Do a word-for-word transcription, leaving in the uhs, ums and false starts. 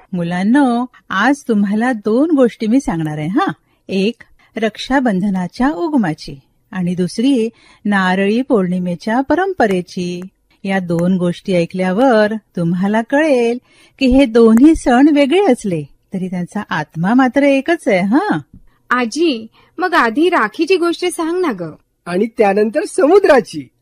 मुलांनो, आज तुम्हाला दोन गोष्टी मी सांगणार आहे. हा, एक रक्षाबंधनाच्या उगमाची आणि दुसरी नारळी पौर्णिमेच्या परंपरेची. या दोन गोष्टी ऐकल्यावर तुम्हाला कळेल की हे दोन्ही सण वेगळे असले तरी त्यांचा आत्मा मात्र एकच आहे. हा आजी, मग आधी राखीची गोष्ट सांग ना ग. आणि त्यानंतर समुद्राची.